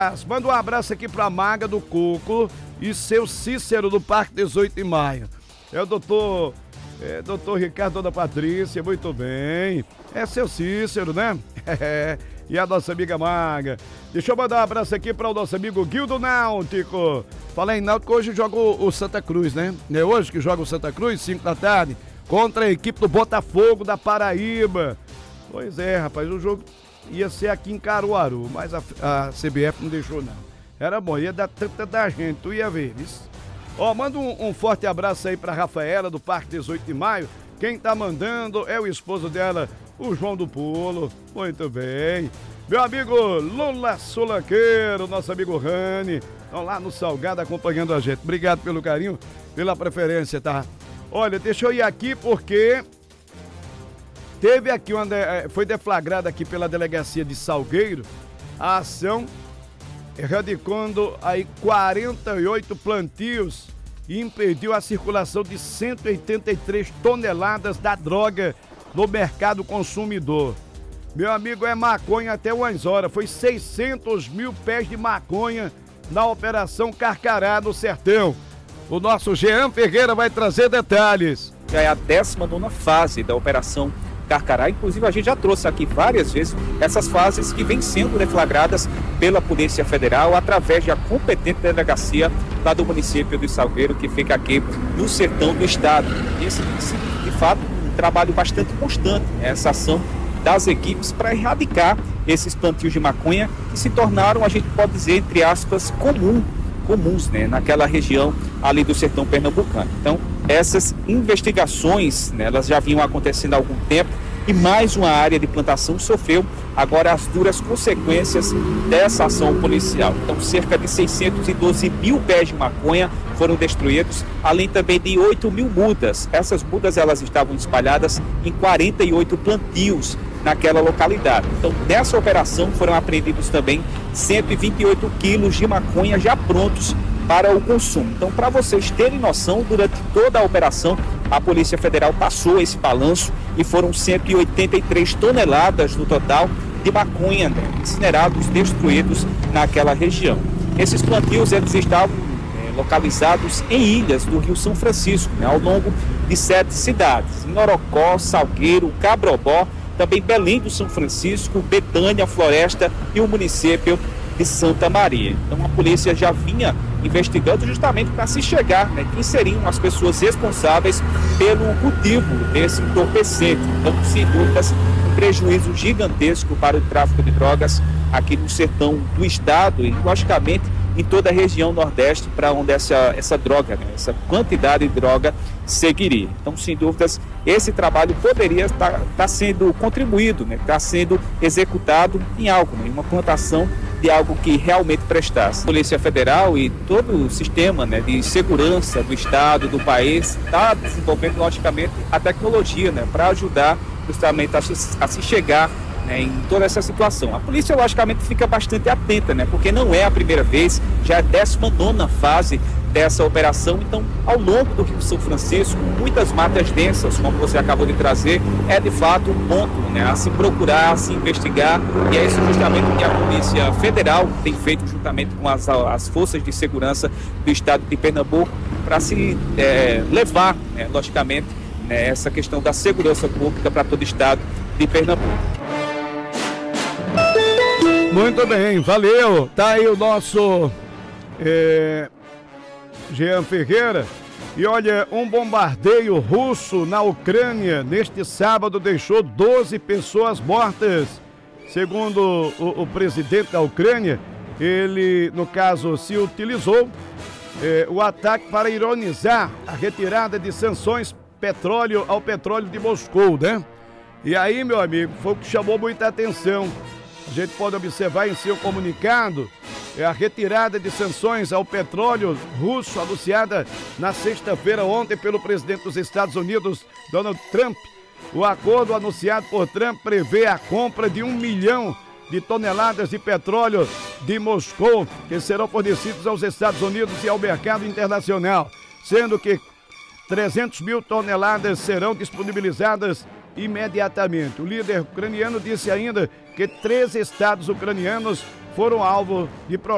Manda um abraço aqui pra Maga do Coco e seu Cícero do Parque 18 de Maio. É o doutor Ricardo, dona Patrícia, muito bem. É seu Cícero, né? E a nossa amiga Maga. Deixa eu mandar um abraço aqui para o nosso amigo Guildo Náutico. Falar em Náutico, hoje joga o Santa Cruz, né? É hoje que joga o Santa Cruz, 5 da tarde, contra a equipe do Botafogo da Paraíba. Pois é, rapaz, o jogo ia ser aqui em Caruaru, mas a CBF não deixou, não. Era bom, ia dar tanta da gente, tu ia ver isso. Ó, manda um forte abraço aí pra Rafaela, do Parque 18 de Maio. Quem tá mandando é o esposo dela, o João do Pulo. Muito bem. Meu amigo Lula Solanqueiro, nosso amigo Rani, estão lá no Salgado acompanhando a gente. Obrigado pelo carinho, pela preferência, tá? Olha, deixa eu ir aqui porque teve aqui foi deflagrada aqui pela delegacia de Salgueiro a ação erradicando aí 48 plantios e impediu a circulação de 183 toneladas da droga no mercado consumidor. Meu amigo, é maconha até o Anzora, foi 600 mil pés de maconha na Operação Carcará no Sertão. O nosso Jean Ferreira vai trazer detalhes. Já é a 19ª fase da Operação Carcará, inclusive a gente já trouxe aqui várias vezes essas fases que vêm sendo deflagradas pela Polícia Federal através da competente delegacia lá do município de Salgueiro, que fica aqui no sertão do estado. Esse de fato, um trabalho bastante constante, essa ação das equipes para erradicar esses plantios de maconha que se tornaram, a gente pode dizer, entre aspas, comuns, né, naquela região ali do sertão pernambucano. Então, essas investigações, né, elas já vinham acontecendo há algum tempo e mais uma área de plantação sofreu agora as duras consequências dessa ação policial. Então, cerca de 612 mil pés de maconha foram destruídos, além também de 8 mil mudas. Essas mudas, elas estavam espalhadas em 48 plantios naquela localidade. Então, nessa operação foram apreendidos também 128 quilos de maconha já prontos para o consumo. Então, para vocês terem noção, durante toda a operação, a Polícia Federal passou esse balanço e foram 183 toneladas no total de maconha, né, incinerados, destruídos naquela região. Esses plantios, eles estavam localizados em ilhas do Rio São Francisco, né, ao longo de 7 cidades, Norocó, Salgueiro, Cabrobó, também Belém do São Francisco, Betânia, Floresta e o município de Santa Maria. Então a polícia já vinha investigando justamente para se chegar, né, quem seriam as pessoas responsáveis pelo cultivo desse entorpecente. Então, sem dúvidas, um prejuízo gigantesco para o tráfico de drogas aqui no sertão do estado e, logicamente, em toda a região nordeste, para onde essa droga, né, essa quantidade de droga seguiria. Então, sem dúvidas, esse trabalho poderia estar sendo contribuído, né, está sendo executado em algo, né, em uma plantação de algo que realmente prestasse. A Polícia Federal e todo o sistema, né, de segurança do estado, do país, está desenvolvendo, logicamente, a tecnologia, né, para ajudar justamente a se chegar, né, em toda essa situação. A polícia, logicamente, fica bastante atenta, né, porque não é a primeira vez, já é a 19ª fase dessa operação. Então, ao longo do Rio São Francisco, muitas matas densas, como você acabou de trazer, é de fato um ponto, né, a se procurar, a se investigar, e é isso justamente que a Polícia Federal tem feito juntamente com as forças de segurança do estado de Pernambuco para se levar, né, logicamente, né, essa questão da segurança pública para todo o estado de Pernambuco. Muito bem, valeu. Tá aí o nosso Jean Ferreira. E olha, um bombardeio russo na Ucrânia neste sábado deixou 12 pessoas mortas. Segundo o presidente da Ucrânia, ele, no caso, se utilizou o ataque para ironizar a retirada de sanções ao petróleo de Moscou, né? E aí, meu amigo, foi o que chamou muita atenção. A gente pode observar em seu comunicado a retirada de sanções ao petróleo russo anunciada na sexta-feira ontem pelo presidente dos Estados Unidos, Donald Trump. O acordo anunciado por Trump prevê a compra de 1 milhão de toneladas de petróleo de Moscou, que serão fornecidos aos Estados Unidos e ao mercado internacional, sendo que 300 mil toneladas serão disponibilizadas imediatamente. O líder ucraniano disse ainda que 13 estados ucranianos foram alvo de projetos